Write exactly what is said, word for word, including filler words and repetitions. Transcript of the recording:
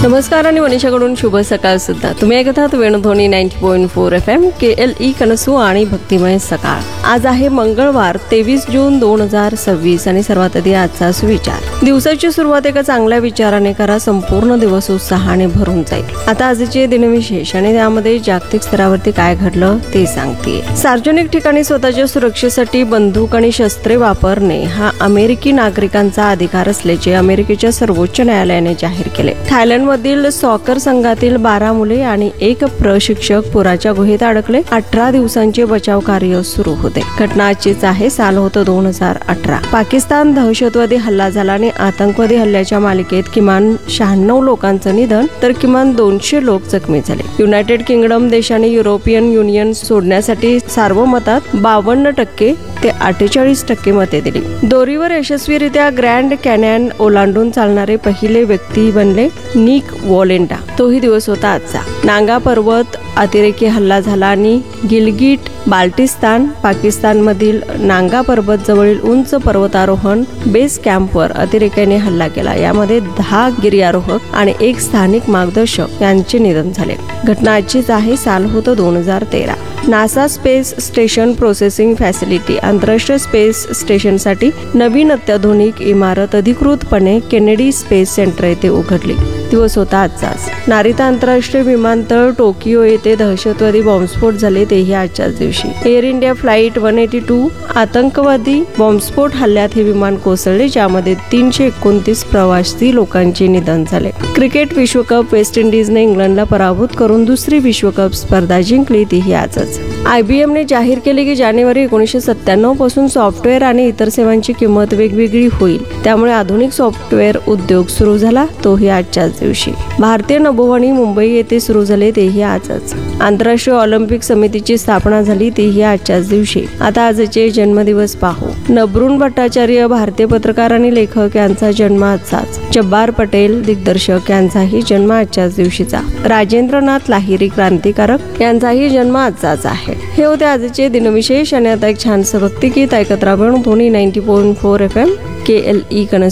नमस्कार आणि मनीषाकडून शुभ सकाळ सुद्धा. तुम्ही ऐकत आहात Venudhwani ninety point four F M के एल ई कनसू आणि भक्तिमय सकाळ. आज आहे मंगळवार तेवीस जून दोन हजार सव्वीस आणि सर्वात आधी आजचा सुविचार. दिवसाची सुरुवात एका चांगल्या विचाराने करा, संपूर्ण दिवस उत्साहाने भरून जाईल. आता आजचे दिनविशेष आणि त्यामध्ये जागतिक स्तरावरती काय घडलं ते सांगते. सार्वजनिक ठिकाणी स्वतःच्या सुरक्षेसाठी बंदूक आणि शस्त्रे वापरणे हा अमेरिकी नागरिकांचा अधिकार असल्याचे अमेरिकेच्या सर्वोच्च न्यायालयाने जाहीर केले. थायलंड मधील सॉकर संघातील बारा मुले आणि एक प्रशिक्षक पुराच्या गुहेत अडकले. अठरा दिवसांचे बचाव कार्य सुरू होते. घटना आजचीच आहे. साल होतं दोन हजार अठरा. पाकिस्तान दहशतवादी हल्ला झाला आणि आतंकवादी हल्ल्याच्या मालिकेत किमान शहाण्णव लोकांचं निधन तर किमान दोनशे लोक जखमी झाले. युनायटेड किंगडम देशाने युरोपियन युनियन सोडण्यासाठी सार्वमतात बावन्न टक्के ते अठ्ठेचाळीस टक्के मते दिली. दोरीवर यशस्वीरित्या ग्रँड कॅन्यन ओलांडून चालणारे पहिले व्यक्ती बनले निक वॉलेंडा. तोही दिवस होता आजचा. नांगा पर्वत अतिरेकी हल्ला झाला आणि गिलगिट बाल्टिस्तान पाकिस्तानमधील नांगा पर्वत जवळील उंच पर्वतारोहण बेस कॅम्पवर अतिरेक्याने हल्ला केला. यामध्ये दहा गिर्यारोहक आणि एक स्थानिक मार्गदर्शक यांचे निधन झाले. घटना आजचीच आहे. साल होतं दोन हजार तेरा. NASA space station processing facility आंतरराष्ट्रीय स्पेस स्टेशनसाठी नवीन अत्याधुनिक इमारत अधिकृतपणे केनेडी स्पेस सेंटर येथे उघडली. दिवस होता आजचाच. नारिता आंतरराष्ट्रीय विमानतळ टोकियो येथे दहशतवादी बॉम्बस्फोट झाले, तेही आजच्याच दिवशी. Air India flight one eighty two आतंकवादी बॉम्बस्फोट हल्ल्यात हे विमान कोसळले, ज्यामध्ये तीनशे एकोणतीस प्रवासी लोकांचे निधन झाले. क्रिकेट विश्वकप वेस्ट इंडिजने इंग्लंडला पराभूत करून दुसरी विश्वकप स्पर्धा जिंकली, तीही आजच. आयबीएमने जाहीर केले की जानेवारी एकोणीसशे सत्त्याण्णव पासून सॉफ्टवेअर आणि इतर सेवांची किंमत वेगवेगळी होईल. त्यामुळे आधुनिक सॉफ्टवेअर उद्योग सुरू झाला, तोही आजच्याच दिवशी. भारतीय नभोवाणी मुंबई येथे सुरू झाले, तेही आजच. आंतरराष्ट्रीय ऑलिम्पिक समितीची स्थापना झाली, तेही आजच्याच दिवशी. आता आजचे जन्मदिवस पाहू. नबरून भट्टाचार्य भारतीय पत्रकार आणि लेखक यांचा जन्म आजचाच. जब्बार पटेल दिग्दर्शक यांचाही जन्म आजच्याच दिवशीचा. राजेंद्रनाथ लाहिरी क्रांतिकारक यांचाही जन्म आजचाच आहे. हे होते आजचे दिनविशेष आणि आता एक छानसं भक्तिगीत ऐकत राहून Dhoni ninety point four F M के एल ई कनसू